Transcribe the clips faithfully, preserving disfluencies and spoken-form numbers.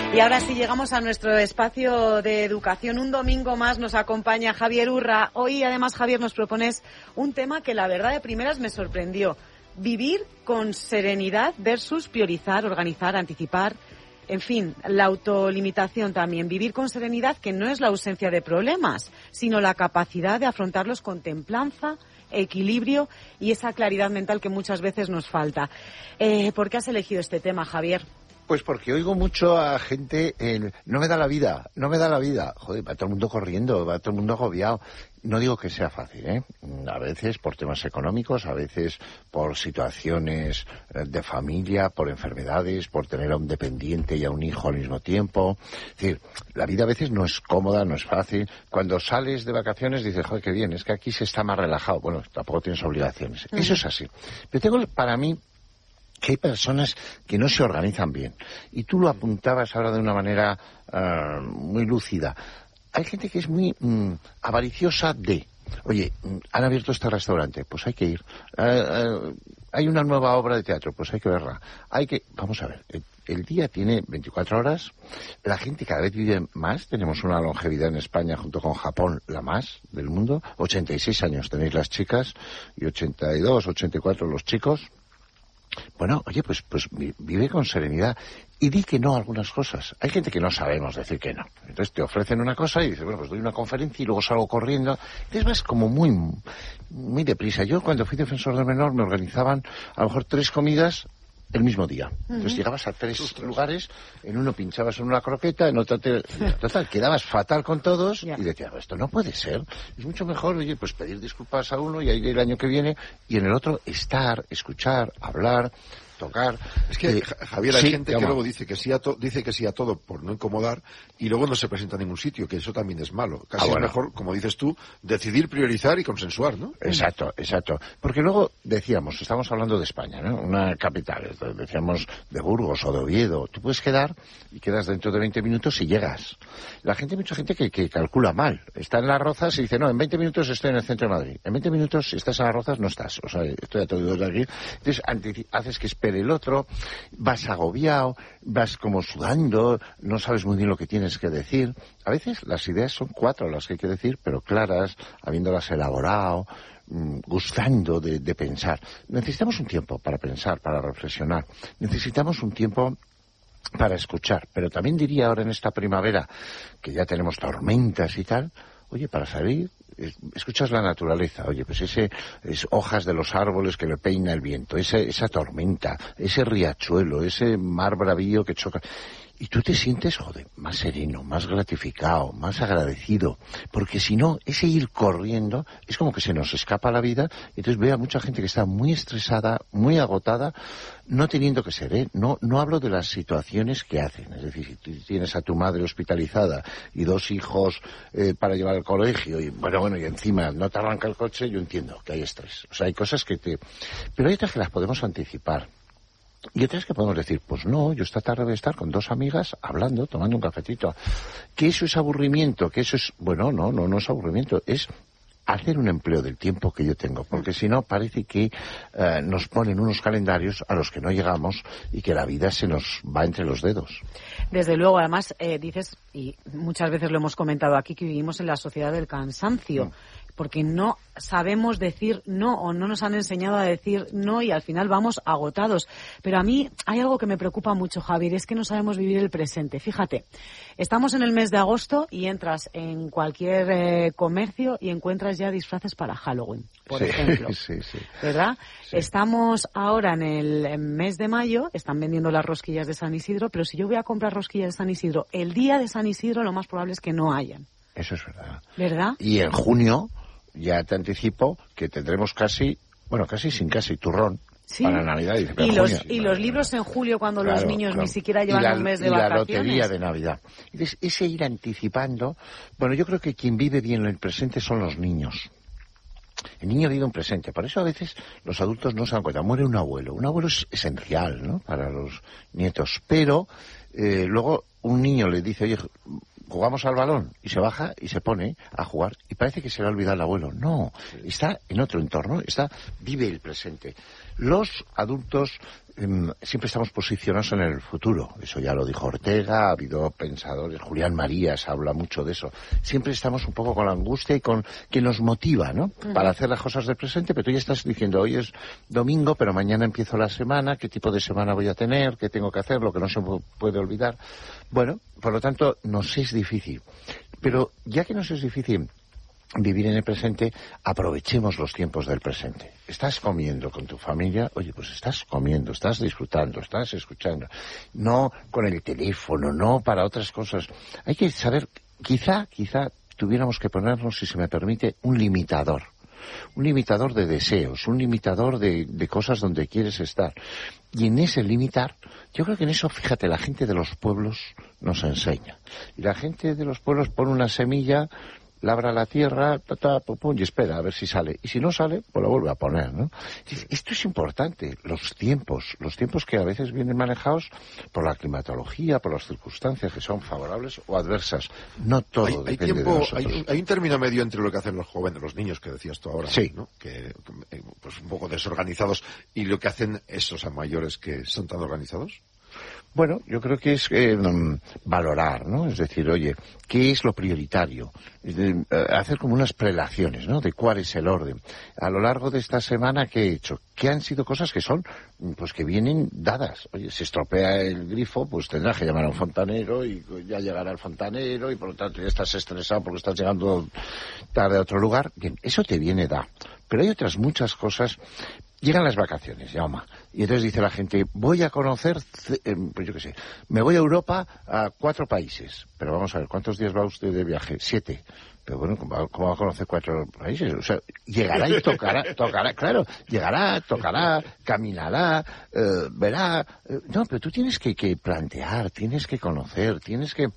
Y ahora sí llegamos a nuestro espacio de educación. Un domingo más nos acompaña Javier Urra. Hoy además, Javier, nos propones un tema que la verdad de primeras me sorprendió. Vivir con serenidad versus priorizar, organizar, anticipar. En fin, la autolimitación también. Vivir con serenidad, que no es la ausencia de problemas, sino la capacidad de afrontarlos con templanza, equilibrio y esa claridad mental que muchas veces nos falta. Eh, ¿Por qué has elegido este tema, Javier? Pues porque oigo mucho a gente, eh, no me da la vida, no me da la vida. Joder, va todo el mundo corriendo, va todo el mundo agobiado. No digo que sea fácil, ¿eh? A veces por temas económicos, a veces por situaciones de familia, por enfermedades, por tener a un dependiente y a un hijo al mismo tiempo. Es decir, la vida a veces no es cómoda, no es fácil. Cuando sales de vacaciones dices, joder, qué bien, es que aquí se está más relajado. Bueno, tampoco tienes obligaciones. Uh-huh. Eso es así. Pero tengo para mí que hay personas que no se organizan bien. Y tú lo apuntabas ahora de una manera uh, muy lúcida. Hay gente que es muy mm, avariciosa de, oye, han abierto este restaurante, pues hay que ir. Uh, uh, hay una nueva obra de teatro, pues hay que verla. Hay que, vamos a ver, el, el día tiene veinticuatro horas, la gente cada vez vive más, tenemos una longevidad en España junto con Japón, la más del mundo, ochenta y seis años tenéis las chicas y ochenta y dos, ochenta y cuatro los chicos. Bueno, oye, pues pues vive con serenidad y di que no a algunas cosas. Hay gente que no sabemos decir que no. Entonces te ofrecen una cosa y dices, bueno, pues doy una conferencia y luego salgo corriendo. Entonces vas como muy muy deprisa. Yo cuando fui defensor del menor me organizaban a lo mejor tres comidas el mismo día. Entonces uh-huh. llegabas a tres Ostras. lugares, en uno pinchabas en una croqueta, en otro te... Total, quedabas fatal con todos yeah. y decías, esto no puede ser. Es mucho mejor, oye, pues pedir disculpas a uno y ir el año que viene, y en el otro estar, escuchar, hablar, tocar. Es que, eh, Javier, hay sí, gente que luego dice que sí a to- dice que sí a todo por no incomodar y luego no se presenta a ningún sitio, que eso también es malo. Casi ah, bueno. es mejor, como dices tú, decidir, priorizar y consensuar, ¿no? Exacto, exacto. Porque luego decíamos, estamos hablando de España, ¿no? Una capital, decíamos de Burgos o de Oviedo. Tú puedes quedar y quedas dentro de veinte minutos y llegas. La gente, mucha gente que, que calcula mal. Está en Las Rozas y dice, no, en veinte minutos estoy en el centro de Madrid. En veinte minutos, si estás en Las Rozas, no estás. O sea, estoy a todo de aquí. Entonces, antes, haces que espere el otro, vas agobiado, vas como sudando, no sabes muy bien lo que tienes que decir. A veces las ideas son cuatro las que hay que decir, pero claras, habiéndolas elaborado, mmm, gustando de, de pensar. Necesitamos un tiempo para pensar, para reflexionar. Necesitamos un tiempo para escuchar. Pero también diría ahora en esta primavera, que ya tenemos tormentas y tal, oye, para salir, escuchas la naturaleza, oye, pues ese es hojas de los árboles que le peina el viento, ese, esa tormenta, ese riachuelo, ese mar bravío que choca. Y tú te sientes, joder, más sereno, más gratificado, más agradecido. Porque si no, ese ir corriendo es como que se nos escapa la vida. Y entonces veo a mucha gente que está muy estresada, muy agotada, no teniendo que ser, ¿eh? No, no hablo de las situaciones que hacen. Es decir, si tú tienes a tu madre hospitalizada y dos hijos eh, para llevar al colegio, y bueno, bueno, y encima no te arranca el coche, yo entiendo que hay estrés. O sea, hay cosas que te... Pero hay otras que las podemos anticipar. Y otras que podemos decir, pues no, yo esta tarde voy a estar con dos amigas hablando, tomando un cafetito. Que eso es aburrimiento, que eso es... Bueno, no, no, no es aburrimiento, es hacer un empleo del tiempo que yo tengo. Porque si no, parece que uh, nos ponen unos calendarios a los que no llegamos y que la vida se nos va entre los dedos. Desde luego, además, eh, dices, y muchas veces lo hemos comentado aquí, que vivimos en la sociedad del cansancio. Mm. Porque no sabemos decir no o no nos han enseñado a decir no y al final vamos agotados. Pero a mí hay algo que me preocupa mucho, Javier, es que no sabemos vivir el presente. Fíjate, estamos en el mes de agosto y entras en cualquier eh, comercio y encuentras ya disfraces para Halloween, por sí, ejemplo. Sí, sí. ¿Verdad? Sí. Estamos ahora en el mes de mayo, están vendiendo las rosquillas de San Isidro, pero si yo voy a comprar rosquillas de San Isidro, el día de San Isidro lo más probable es que no hayan. Eso es verdad. ¿Verdad? Y en junio... Ya te anticipo que tendremos casi, bueno, casi sin casi turrón sí. para Navidad. Y, y, los, junio, y los libros en julio cuando claro, los niños claro. ni siquiera llevan la, un mes de y vacaciones. Y la lotería de Navidad. Entonces, ese ir anticipando, bueno, yo creo que quien vive bien el presente son los niños. El niño vive un presente, por eso a veces los adultos no se dan cuenta. Muere un abuelo, un abuelo es esencial, ¿no?, para los nietos, pero eh, luego un niño le dice, oye, jugamos al balón, y se baja y se pone a jugar, y parece que se le ha olvidado el abuelo. No, está en otro entorno, está, vive el presente. Los adultos eh, siempre estamos posicionados en el futuro. Eso ya lo dijo Ortega, ha habido pensadores, Julián Marías habla mucho de eso. Siempre estamos un poco con la angustia y con que nos motiva, ¿no? Uh-huh. Para hacer las cosas del presente, pero tú ya estás diciendo, hoy es domingo, pero mañana empiezo la semana, qué tipo de semana voy a tener, qué tengo que hacer, lo que no se puede olvidar. Bueno, por lo tanto, nos es difícil. Pero ya que nos es difícil vivir en el presente, aprovechemos los tiempos del presente. Estás comiendo con tu familia, oye, pues estás comiendo, estás disfrutando, estás escuchando. No con el teléfono, no para otras cosas. Hay que saber, quizá, quizá tuviéramos que ponernos, si se me permite, un limitador. Un limitador de deseos, un limitador de, de cosas donde quieres estar. Y en ese limitar, yo creo que en eso, fíjate, la gente de los pueblos nos enseña. Y la gente de los pueblos pone una semilla, labra la tierra, ta, ta, pum, pum, y espera a ver si sale. Y si no sale, pues lo vuelve a poner, ¿no? Esto es importante, los tiempos, los tiempos que a veces vienen manejados por la climatología, por las circunstancias que son favorables o adversas. No todo hay, depende hay tiempo, de nosotros. Hay, hay un término medio entre lo que hacen los jóvenes, los niños que decías tú ahora, sí, ¿no? Que pues un poco desorganizados, y lo que hacen esos a mayores que son tan organizados. Bueno, yo creo que es eh, valorar, ¿no? Es decir, oye, ¿qué es lo prioritario? Eh, hacer como unas prelaciones, ¿no? De cuál es el orden. A lo largo de esta semana, ¿qué he hecho? ¿Qué han sido cosas que son, pues que vienen dadas? Oye, se estropea el grifo, pues tendrás que llamar a un fontanero y ya llegará el fontanero y por lo tanto ya estás estresado porque estás llegando tarde a otro lugar. Bien, eso te viene dado. Pero hay otras muchas cosas. Llegan las vacaciones, Jaume, y entonces dice la gente, voy a conocer, eh, pues yo qué sé, me voy a Europa a cuatro países. Pero vamos a ver, ¿cuántos días va usted de viaje? Siete. Pero bueno, ¿cómo, cómo va a conocer cuatro países? O sea, llegará y tocará, tocará, claro, llegará, tocará, caminará, eh, verá. Eh, no, pero tú tienes que, que plantear, tienes que conocer, tienes que...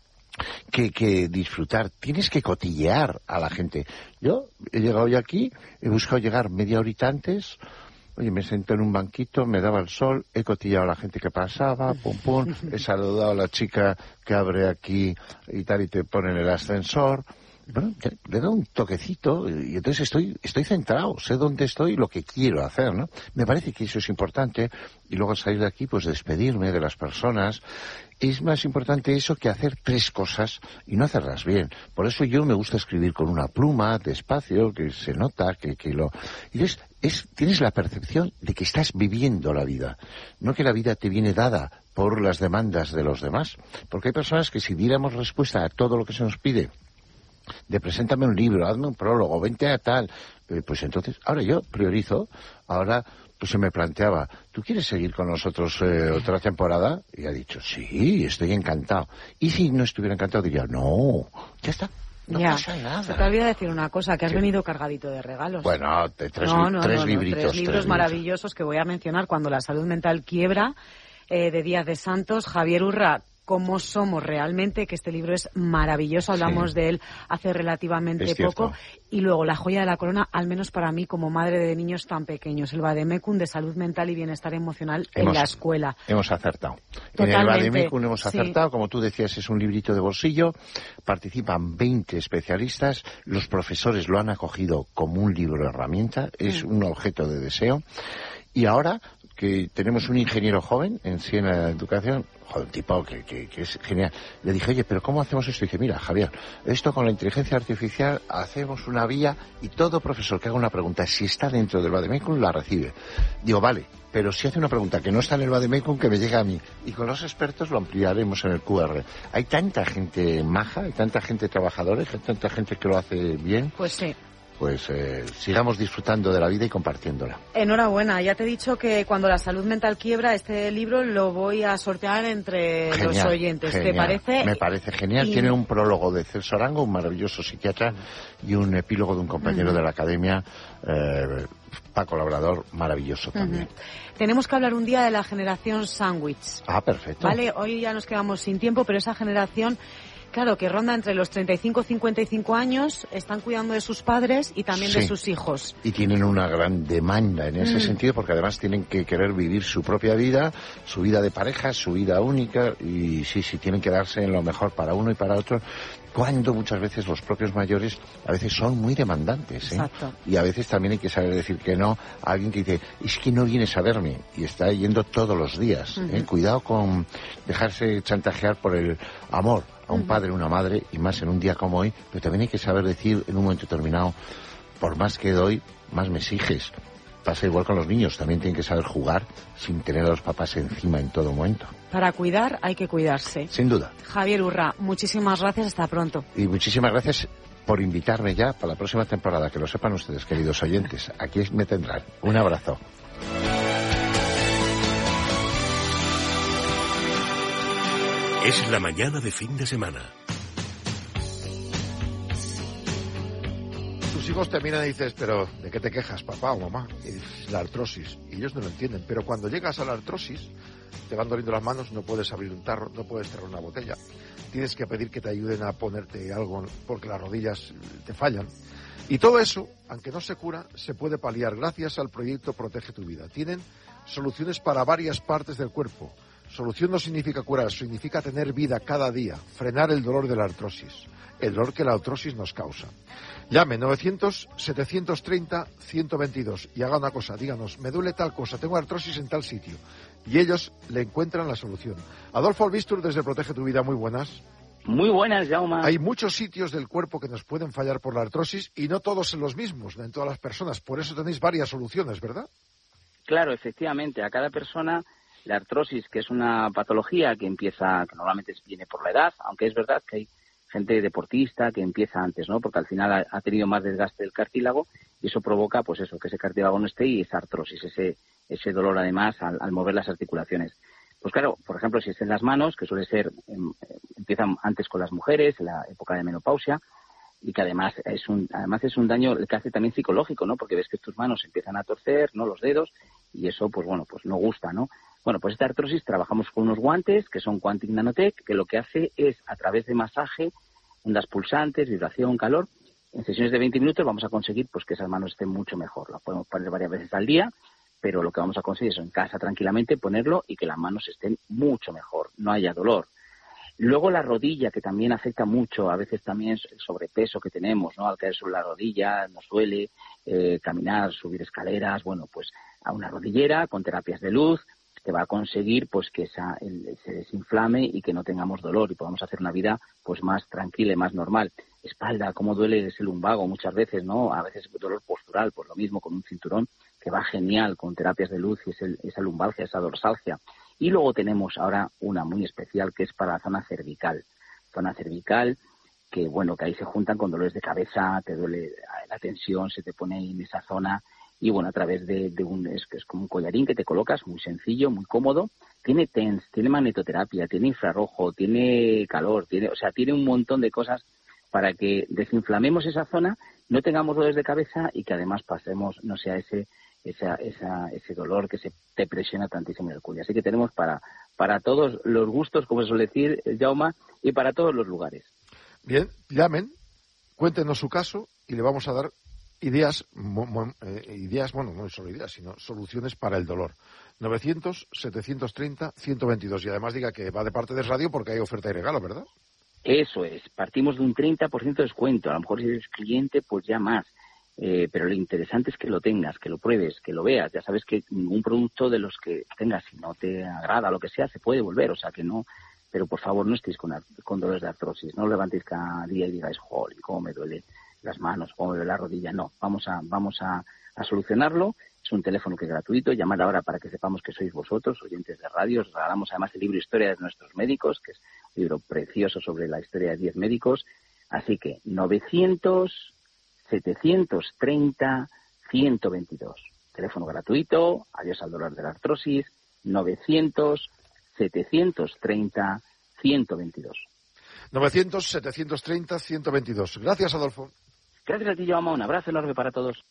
Que, que disfrutar, tienes que cotillear a la gente. Yo he llegado hoy aquí, he buscado llegar media horita antes, oye, me senté en un banquito, me daba el sol, he cotillado a la gente que pasaba, pum pum, he saludado a la chica que abre aquí y tal y te pone en el ascensor. Bueno, le doy un toquecito y entonces estoy estoy centrado, sé dónde estoy y lo que quiero hacer, ¿no? Me parece que eso es importante y luego al salir de aquí, pues despedirme de las personas. Es más importante eso que hacer tres cosas y no hacerlas bien. Por eso yo me gusta escribir con una pluma, despacio, que se nota, que, que lo... Y es, es, tienes la percepción de que estás viviendo la vida, no que la vida te viene dada por las demandas de los demás. Porque hay personas que si diéramos respuesta a todo lo que se nos pide, de preséntame un libro, hazme un prólogo, vente a tal, eh, pues entonces, ahora yo priorizo, ahora pues se me planteaba, ¿tú quieres seguir con nosotros eh, otra temporada? Y ha dicho, sí, estoy encantado. Y si no estuviera encantado, diría, no, ya está. No ya. pasa nada. Se te olvida decir una cosa, que has ¿Qué? venido cargadito de regalos. Bueno, de tres, no, no, tres no, no, libritos. Tres libros tres maravillosos que voy a mencionar. Cuando la salud mental quiebra, eh, de Díaz de Santos, Javier Urra, Cómo somos realmente, que este libro es maravilloso, hablamos sí. de él hace relativamente poco. Y luego La joya de la corona, al menos para mí, como madre de niños tan pequeños, el Vademecum de salud mental y bienestar emocional hemos, en la escuela. Hemos acertado. Totalmente, en el Vademecum hemos acertado, sí. Como tú decías, es un librito de bolsillo, participan veinte especialistas, los profesores lo han acogido como un libro herramienta, es mm. un objeto de deseo. Y ahora que tenemos un ingeniero joven en Siena Educación, joder, un tipo que, que, que es genial. Le dije, oye, ¿pero cómo hacemos esto? Y dice, mira, Javier, esto con la inteligencia artificial hacemos una vía y todo profesor que haga una pregunta, si está dentro del Vademecum, la recibe. Digo, vale, pero si hace una pregunta que no está en el Vademecum, que me llegue a mí. Y con los expertos lo ampliaremos en el Q R. Hay tanta gente maja, hay tanta gente trabajadora, hay tanta gente que lo hace bien. Pues sí. Pues eh, sigamos disfrutando de la vida y compartiéndola. Enhorabuena, ya te he dicho que cuando la salud mental quiebra, este libro lo voy a sortear entre genial, los oyentes. Genial. ¿Te parece? Me parece genial. Y... Tiene un prólogo de Celso Arango, un maravilloso psiquiatra, y un epílogo de un compañero uh-huh. de la academia, eh, Paco Labrador, maravilloso también. Uh-huh. Tenemos que hablar un día de la generación sándwich. Ah, perfecto. Vale, hoy ya nos quedamos sin tiempo, pero esa generación Claro, que ronda entre los treinta y cinco y cincuenta y cinco años, están cuidando de sus padres y también sí. de sus hijos. Y tienen una gran demanda en ese mm. sentido, porque además tienen que querer vivir su propia vida, su vida de pareja, su vida única, y sí, sí, tienen que darse en lo mejor para uno y para otro, cuando muchas veces los propios mayores a veces son muy demandantes, ¿eh? Exacto. Y a veces también hay que saber decir que no a alguien que dice, es que no vienes a verme, y está yendo todos los días. Uh-huh. ¿eh? Cuidado con dejarse chantajear por el amor a un uh-huh. padre, una madre, y más en un día como hoy, pero también hay que saber decir en un momento determinado, por más que doy, más me exiges. Pasa igual con los niños, también tienen que saber jugar sin tener a los papás encima en todo momento. Para cuidar hay que cuidarse. Sin duda. Javier Urra, muchísimas gracias, hasta pronto. Y muchísimas gracias por invitarme ya para la próxima temporada, que lo sepan ustedes, queridos oyentes. Aquí me tendrán. Un abrazo. Es la mañana de fin de semana. Tus hijos te miran y dices, pero ¿de qué te quejas, papá o mamá? Y dices, la artrosis. Y ellos no lo entienden. Pero cuando llegas a la artrosis, te van doliendo las manos, no puedes abrir un tarro, no puedes cerrar una botella. Tienes que pedir que te ayuden a ponerte algo porque las rodillas te fallan. Y todo eso, aunque no se cura, se puede paliar gracias al proyecto Protege tu Vida. Tienen soluciones para varias partes del cuerpo. Solución no significa curar, significa tener vida cada día, frenar el dolor de la artrosis, el dolor que la artrosis nos causa. Llame novecientos, setecientos treinta, ciento veintidós y haga una cosa, díganos, me duele tal cosa, tengo artrosis en tal sitio, y ellos le encuentran la solución. Adolfo Albistur, desde Protege tu Vida, muy buenas. Muy buenas, Jaume. Hay muchos sitios del cuerpo que nos pueden fallar por la artrosis y no todos son los mismos en todas las personas, por eso tenéis varias soluciones, ¿verdad? Claro, efectivamente, a cada persona la artrosis, que es una patología que empieza, que normalmente viene por la edad, aunque es verdad que hay gente deportista que empieza antes, ¿no? Porque al final ha, ha tenido más desgaste del cartílago y eso provoca, pues eso, que ese cartílago no esté y esa artrosis, ese ese dolor además al, al mover las articulaciones. Pues claro, por ejemplo, si es en las manos, que suele ser, em, empiezan antes con las mujeres, en la época de menopausia, y que además es un además es un daño que hace también psicológico, ¿no? Porque ves que tus manos empiezan a torcer, ¿no? Los dedos, y eso, pues bueno, pues no gusta, ¿no? Bueno, pues esta artrosis trabajamos con unos guantes que son Quantic Nanotech, que lo que hace es, a través de masaje, ondas pulsantes, vibración, calor, en sesiones de veinte minutos vamos a conseguir pues que esas manos estén mucho mejor. Las podemos poner varias veces al día, pero lo que vamos a conseguir es en casa tranquilamente ponerlo y que las manos estén mucho mejor, no haya dolor. Luego la rodilla, que también afecta mucho, a veces también el sobrepeso que tenemos, ¿no? Al caer sobre la rodilla nos duele, eh, caminar, subir escaleras, bueno, pues a una rodillera con terapias de luz, que va a conseguir pues que esa, el, se desinflame y que no tengamos dolor y podamos hacer una vida pues más tranquila y más normal. Espalda, cómo duele ese lumbago muchas veces, ¿no? A veces dolor postural, pues lo mismo con un cinturón que va genial con terapias de luz y ese, esa lumbalgia, esa dorsalgia. Y luego tenemos ahora una muy especial que es para la zona cervical. Zona cervical que, bueno, que ahí se juntan con dolores de cabeza, te duele la tensión, se te pone ahí en esa zona. Y bueno, a través de, de un, es, es como un collarín que te colocas, muy sencillo, muy cómodo. Tiene T E N S, tiene magnetoterapia, tiene infrarrojo, tiene calor, tiene, o sea, tiene un montón de cosas para que desinflamemos esa zona, no tengamos dolores de cabeza y que además pasemos, no sea ese, esa, esa, ese dolor que se te presiona tantísimo en el cuello. Así que tenemos para, para todos los gustos, como se suele decir, Jaume, y para todos los lugares. Bien, llamen, cuéntenos su caso y le vamos a dar Ideas, mo, mo, eh, ideas, bueno, no solo ideas, sino soluciones para el dolor. novecientos, setecientos treinta, ciento veintidós. Y además diga que va de parte de radio porque hay oferta y regalo, ¿verdad? Eso es. Partimos de un treinta por ciento de descuento. A lo mejor si eres cliente, pues ya más. Eh, pero lo interesante es que lo tengas, que lo pruebes, que lo veas. Ya sabes que ningún producto de los que tengas, si no te agrada, lo que sea, se puede volver. O sea que no... Pero por favor, no estéis con, con dolores de artrosis. No lo levantéis cada día y digáis, joder, cómo me duele las manos, cómo me duele la rodilla. No, vamos a vamos a, a solucionarlo. Es un teléfono que es gratuito. Llamad ahora para que sepamos que sois vosotros, oyentes de radio. Os regalamos además el libro Historia de nuestros médicos, que es un libro precioso sobre la historia de diez médicos. Así que novecientos, setecientos treinta, ciento veintidós. Teléfono gratuito. Adiós al dolor de la artrosis. novecientos, setecientos treinta, ciento veintidós. novecientos, setecientos treinta, ciento veintidós. Gracias, Adolfo. Gracias a ti, Jaume. Un abrazo enorme para todos.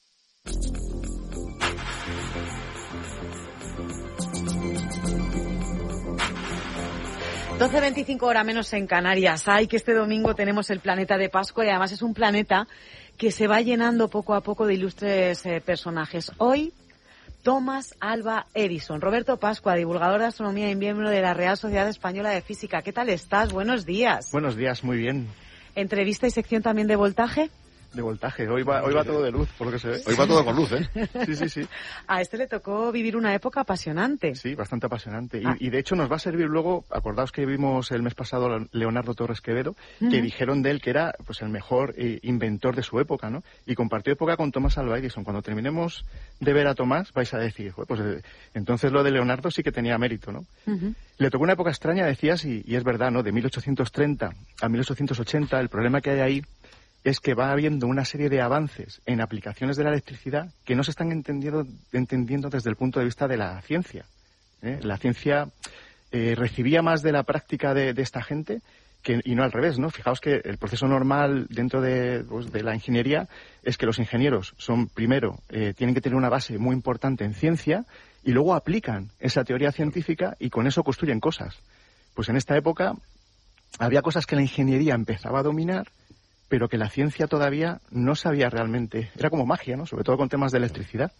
doce veinticinco hora menos en Canarias. Ay, que este domingo tenemos el planeta de Pascua y además es un planeta que se va llenando poco a poco de ilustres eh, personajes. Hoy, Thomas Alva Edison. Roberto Pascua, divulgador de astronomía y miembro de la Real Sociedad Española de Física. ¿Qué tal estás? Buenos días. Buenos días, muy bien. ¿Entrevista y sección también de voltaje? De voltaje. Hoy va, hoy va todo de luz, por lo que se ve. Hoy va todo con luz, ¿eh? Sí, sí, sí. A este le tocó vivir una época apasionante. Sí, bastante apasionante. Y, ah. y de hecho nos va a servir luego, acordaos que vimos el mes pasado a Leonardo Torres Quevedo, uh-huh. que dijeron de él que era pues el mejor eh, inventor de su época, ¿no? Y compartió época con Thomas Alva Edison. Cuando terminemos de ver a Tomás, vais a decir, pues eh, entonces lo de Leonardo sí que tenía mérito, ¿no? Uh-huh. Le tocó una época extraña, decías, y, y es verdad, ¿no? De mil ochocientos treinta a mil ochocientos ochenta, el problema que hay ahí es que va habiendo una serie de avances en aplicaciones de la electricidad que no se están entendiendo, entendiendo desde el punto de vista de la ciencia. ¿eh? La ciencia eh, recibía más de la práctica de, de esta gente que, y no al revés, ¿no? Fijaos que el proceso normal dentro de, pues, de la ingeniería es que los ingenieros son, primero, eh, tienen que tener una base muy importante en ciencia y luego aplican esa teoría científica y con eso construyen cosas. Pues en esta época había cosas que la ingeniería empezaba a dominar, pero que la ciencia todavía no sabía realmente. Era como magia, ¿no? Sobre todo con temas de electricidad.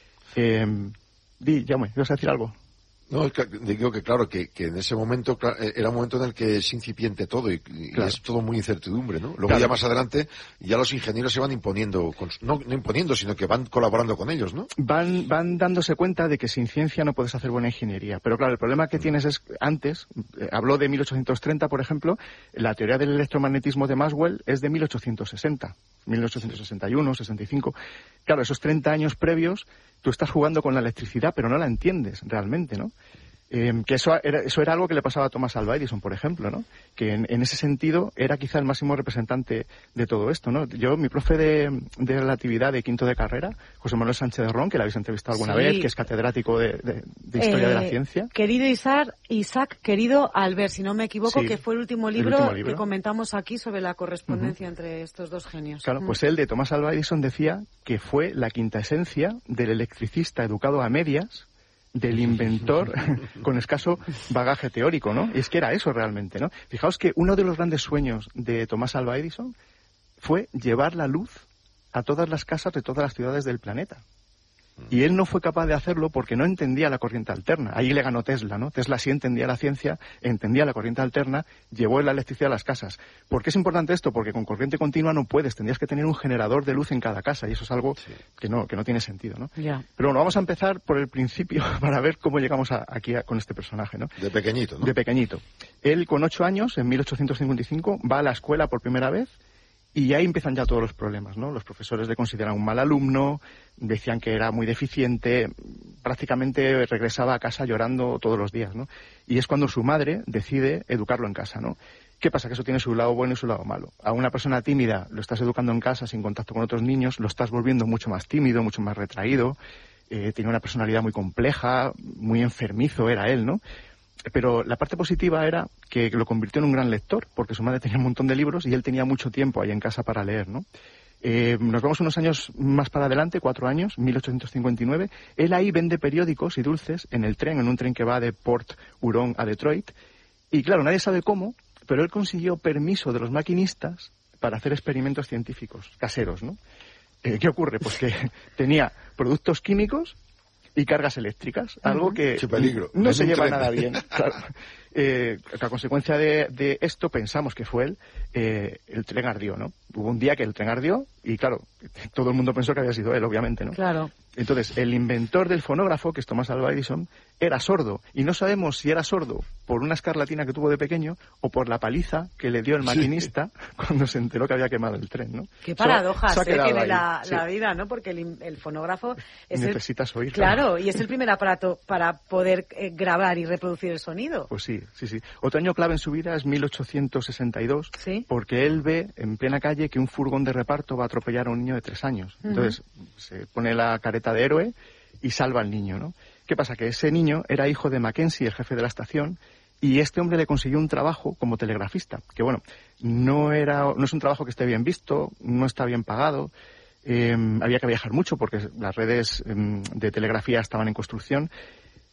Eh, di, Jaume, ¿ibas a decir algo? No, digo que claro, que, que en ese momento era un momento en el que es incipiente todo y, y claro. es todo muy incertidumbre, ¿no? Luego claro. ya más adelante ya los ingenieros se van imponiendo, no, no imponiendo, sino que van colaborando con ellos, ¿no? Van, van dándose cuenta de que sin ciencia no puedes hacer buena ingeniería. Pero claro, el problema que tienes es, antes, eh, habló de mil ochocientos treinta, por ejemplo, la teoría del electromagnetismo de Maxwell es de mil ochocientos sesenta, mil ochocientos sesenta y uno, sesenta y cinco. Claro, esos treinta años previos, tú estás jugando con la electricidad, pero no la entiendes realmente, ¿no? Eh, que eso era, eso era algo que le pasaba a Thomas Alva Edison, por ejemplo, ¿no? Que en, en ese sentido era quizá el máximo representante de todo esto, ¿no? Yo, mi profe de, de relatividad de quinto de carrera, José Manuel Sánchez de Ron, que la habéis entrevistado alguna sí. vez, que es catedrático de, de, de Historia eh, de la Ciencia. Querido Isaac, Isaac, querido Albert, si no me equivoco, sí, que fue el último, libro el último libro que comentamos aquí sobre la correspondencia uh-huh. entre estos dos genios. Claro, uh-huh. pues él, de Thomas Alva Edison, decía que fue la quinta esencia del electricista educado a medias, del inventor con escaso bagaje teórico, ¿no? Y es que era eso realmente, ¿no? Fijaos que uno de los grandes sueños de Thomas Alva Edison fue llevar la luz a todas las casas de todas las ciudades del planeta. Y él no fue capaz de hacerlo porque no entendía la corriente alterna. Ahí le ganó Tesla, ¿no? Tesla sí entendía la ciencia, entendía la corriente alterna, llevó la electricidad a las casas. ¿Por qué es importante esto? Porque con corriente continua no puedes, tendrías que tener un generador de luz en cada casa y eso es algo sí. que no que no tiene sentido, ¿no? Yeah. Pero bueno, vamos a empezar por el principio para ver cómo llegamos a, aquí a, con este personaje, ¿no? De pequeñito, ¿no? De pequeñito. Él con ocho años, en mil ochocientos cincuenta y cinco, va a la escuela por primera vez. Y ahí empiezan ya todos los problemas, ¿no? Los profesores le consideran un mal alumno, decían que era muy deficiente, prácticamente regresaba a casa llorando todos los días, ¿no? Y es cuando su madre decide educarlo en casa, ¿no? ¿Qué pasa? Que eso tiene su lado bueno y su lado malo. A una persona tímida lo estás educando en casa sin contacto con otros niños, lo estás volviendo mucho más tímido, mucho más retraído, eh, tiene una personalidad muy compleja, muy enfermizo era él, ¿no? Pero la parte positiva era que lo convirtió en un gran lector, porque su madre tenía un montón de libros y él tenía mucho tiempo ahí en casa para leer, ¿no? Eh, nos vamos unos años más para adelante, cuatro años, mil ochocientos cincuenta y nueve. Él ahí vende periódicos y dulces en el tren, en un tren que va de Port Huron a Detroit. Y claro, nadie sabe cómo, pero él consiguió permiso de los maquinistas para hacer experimentos científicos caseros, ¿no? Eh, ¿Qué ocurre? Pues que tenía productos químicos y cargas eléctricas, algo uh-huh. que peligro. no es se lleva tren. nada bien. Claro. Eh, a consecuencia de, de esto pensamos que fue él, eh, el tren ardió, ¿no? Hubo un día que el tren ardió y claro, todo el mundo pensó que había sido él, obviamente, ¿no? Claro. Entonces, el inventor del fonógrafo, que es Thomas Alva Edison, era sordo. Y no sabemos si era sordo por una escarlatina que tuvo de pequeño o por la paliza que le dio el maquinista sí. cuando se enteró que había quemado el tren, ¿no? Qué paradojas so, eh, tiene la, sí. la vida, ¿no? Porque el, el fonógrafo es Necesitas el, oír. Claro, y es el primer aparato para poder eh, grabar y reproducir el sonido. Pues sí, sí, sí. Otro año clave en su vida es mil ochocientos sesenta y dos, ¿sí? Porque él ve en plena calle que un furgón de reparto va a atropellar a un niño de tres años. Uh-huh. Entonces, se pone la careta de héroe y salva al niño, ¿no? ¿Qué pasa? Que ese niño era hijo de Mackenzie, el jefe de la estación, y este hombre le consiguió un trabajo como telegrafista, que bueno, no era, no es un trabajo que esté bien visto, no está bien pagado, eh, había que viajar mucho porque las redes eh, de telegrafía estaban en construcción,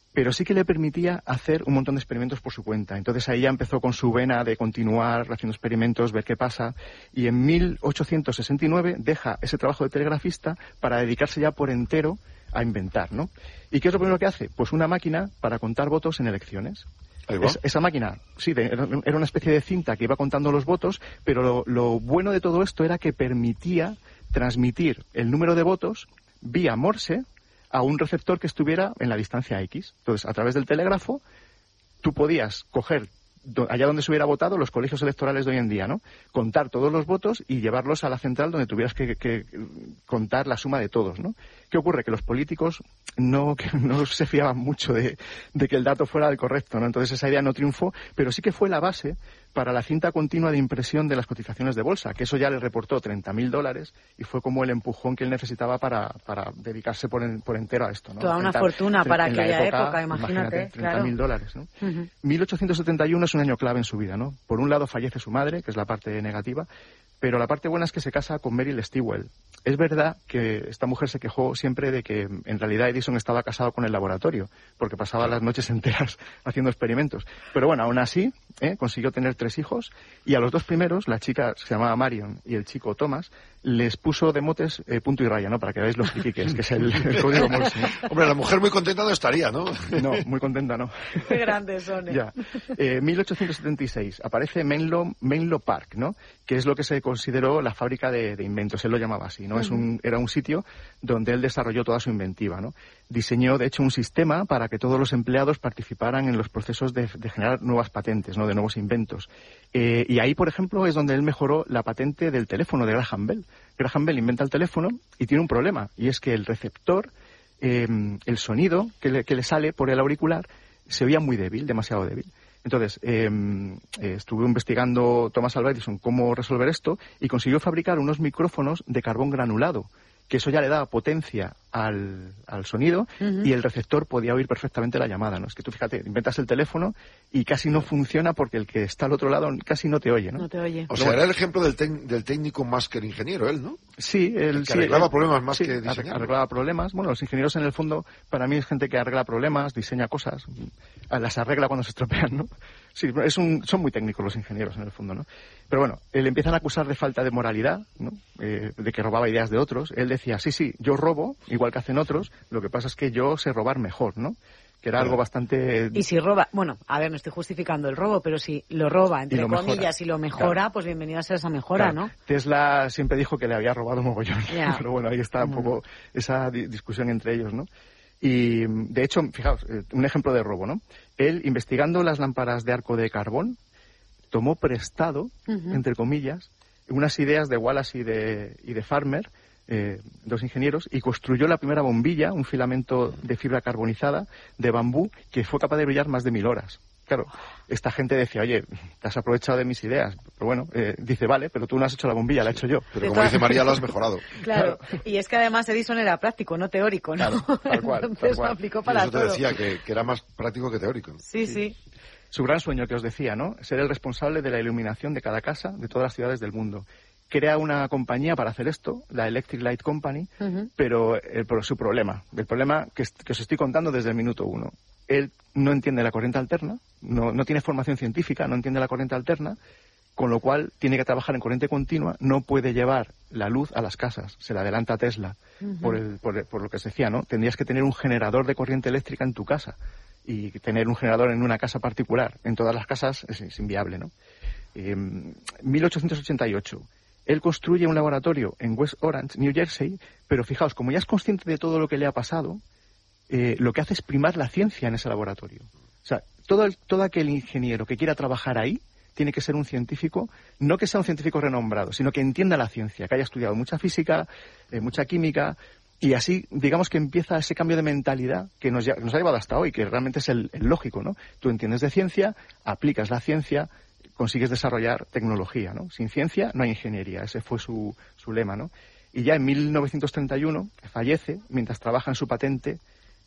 pero sí que le permitía hacer un montón de experimentos por su cuenta. Entonces ahí ya empezó con su vena de continuar haciendo experimentos, ver qué pasa, y en mil ochocientos sesenta y nueve deja ese trabajo de telegrafista para dedicarse ya por entero a inventar, ¿no? ¿Y qué es lo primero que hace? Pues una máquina para contar votos en elecciones. Es, esa máquina, sí, de, era una especie de cinta que iba contando los votos, pero lo, lo bueno de todo esto era que permitía transmitir el número de votos vía Morse a un receptor que estuviera en la distancia X. Entonces, a través del telégrafo, tú podías coger allá donde se hubiera votado, los colegios electorales de hoy en día, ¿no? Contar todos los votos y llevarlos a la central donde tuvieras que, que contar la suma de todos, ¿no? ¿Qué ocurre? Que los políticos no, que no se fiaban mucho de, de que el dato fuera el correcto, ¿no? Entonces esa idea no triunfó, pero sí que fue la base para la cinta continua de impresión de las cotizaciones de bolsa, que eso ya le reportó treinta mil dólares y fue como el empujón que él necesitaba para, para dedicarse por, en, por entero a esto, ¿no? Toda una Intentar, fortuna para aquella época, época, imagínate. imagínate treinta mil claro. dólares, ¿no? Uh-huh. mil ochocientos setenta y uno es un año clave en su vida, ¿no? Por un lado fallece su madre, que es la parte negativa, pero la parte buena es que se casa con Meryl Stewell. Es verdad que esta mujer se quejó siempre de que en realidad Edison estaba casado con el laboratorio, porque pasaba las noches enteras haciendo experimentos. Pero bueno, aún así, ¿eh? consiguió tener tres hijos y a los dos primeros, la chica se llamaba Marion y el chico Thomas, les puso de motes eh, punto y raya, ¿no? Para que veáis los tiquiques, que es el, el código Morse, ¿no? Hombre, la mujer muy contenta no estaría, ¿no? No, muy contenta, ¿no? Qué grandes son, ¿eh? Ya. Eh, mil ochocientos setenta y seis aparece Menlo, Menlo Park, ¿no? Que es lo que se consideró la fábrica de, de inventos, él lo llamaba así, ¿no? Uh-huh. Es un, era un sitio donde él desarrolló toda su inventiva, ¿no? Diseñó, de hecho, un sistema para que todos los empleados participaran en los procesos de, de generar nuevas patentes, ¿no? De nuevos inventos. Eh, y ahí, por ejemplo, es donde él mejoró la patente del teléfono de Graham Bell. Graham Bell inventa el teléfono y tiene un problema, y es que el receptor, eh, el sonido que le, que le sale por el auricular, se oía muy débil, demasiado débil. Entonces, eh, eh, estuve investigando Thomas Alva Edison cómo resolver esto y consiguió fabricar unos micrófonos de carbón granulado, que eso ya le daba potencia al, al sonido uh-huh. y el receptor podía oír perfectamente la llamada, ¿no? Es que tú, fíjate, inventas el teléfono y casi no funciona porque el que está al otro lado casi no te oye, ¿no? No te oye. O sea, era el ejemplo del, tec- del técnico más que el ingeniero, él, ¿no? Sí, él... El que sí, arreglaba él, problemas más sí, que diseñar. arreglaba problemas. Bueno, los ingenieros en el fondo, para mí es gente que arregla problemas, diseña cosas, las arregla cuando se estropean, ¿no? Sí, es un, son muy técnicos los ingenieros en el fondo, ¿no? Pero bueno, le empiezan a acusar de falta de moralidad, ¿no? Eh, de que robaba ideas de otros. Él decía, sí, sí, yo robo, igual que hacen otros, lo que pasa es que yo sé robar mejor, ¿no? Que era algo bastante... Y si roba, bueno, a ver, no estoy justificando el robo, pero si lo roba, entre y lo comillas, mejora. y lo mejora, claro. Pues bienvenido a ser esa mejora, claro. ¿no? Tesla siempre dijo que le había robado mogollón, yeah. pero bueno, ahí está un poco esa di- discusión entre ellos, ¿no? Y, de hecho, fijaos, un ejemplo de robo, ¿no? Él, investigando las lámparas de arco de carbón, tomó prestado, uh-huh. entre comillas, unas ideas de Wallace y de, y de Farmer, eh, dos ingenieros, y construyó la primera bombilla, un filamento de fibra carbonizada de bambú que fue capaz de brillar más de mil horas. Claro, esta gente decía, oye, te has aprovechado de mis ideas. Pero bueno, eh, dice, vale, pero tú no has hecho la bombilla, la he hecho yo. Pero como dice María, lo has mejorado. Claro, y es que además Edison era práctico, no teórico, ¿no? Claro, tal cual, Entonces tal cual. lo aplicó para eso todo. Eso te decía, que, que era más práctico que teórico. Sí, sí. Su gran sueño que os decía, ¿no? Ser el responsable de la iluminación de cada casa de todas las ciudades del mundo. Crea una compañía para hacer esto, la Electric Light Company, uh-huh. pero el, su problema, el problema que, que os estoy contando desde el minuto uno. Él no entiende la corriente alterna, no, no tiene formación científica, no entiende la corriente alterna, con lo cual tiene que trabajar en corriente continua, no puede llevar la luz a las casas, se la adelanta a Tesla, uh-huh. por, el, por, por lo que se decía, ¿no? Tendrías que tener un generador de corriente eléctrica en tu casa y tener un generador en una casa particular. En todas las casas es, es inviable, ¿no? Eh, mil ochocientos ochenta y ocho. Él construye un laboratorio en West Orange, New Jersey, pero fijaos, como ya es consciente de todo lo que le ha pasado, eh, lo que hace es primar la ciencia en ese laboratorio. O sea, todo, el, todo aquel ingeniero que quiera trabajar ahí tiene que ser un científico, no que sea un científico renombrado, sino que entienda la ciencia, que haya estudiado mucha física, eh, mucha química, y así, digamos que empieza ese cambio de mentalidad que nos, nos ha llevado hasta hoy, que realmente es el, el lógico, ¿no? Tú entiendes de ciencia, aplicas la ciencia, consigues desarrollar tecnología, ¿no? Sin ciencia no hay ingeniería, ese fue su, su lema, ¿no? Y ya en mil novecientos treinta y uno fallece mientras trabaja en su patente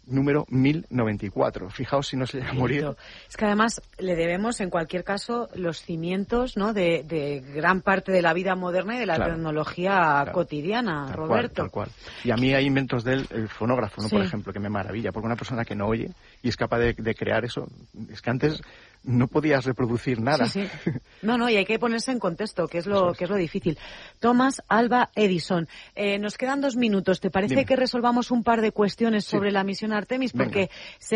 número mil noventa y cuatro. Fijaos si no se llega a morir. Es que además le debemos, en cualquier caso, los cimientos, ¿no?, de, de gran parte de la vida moderna y de la claro, tecnología claro, cotidiana, tal Roberto. Cual, tal cual. Y a mí hay inventos del el fonógrafo, ¿no? Sí. Por ejemplo, que me maravilla, porque una persona que no oye y es capaz de, de crear eso, es que antes no podías reproducir nada. Sí, sí. No, no, y hay que ponerse en contexto, que es lo, es. que es lo difícil. Thomas Alva Edison, eh, nos quedan dos minutos. ¿Te parece Dime. que resolvamos un par de cuestiones Sí. sobre la misión Artemis? Venga. Porque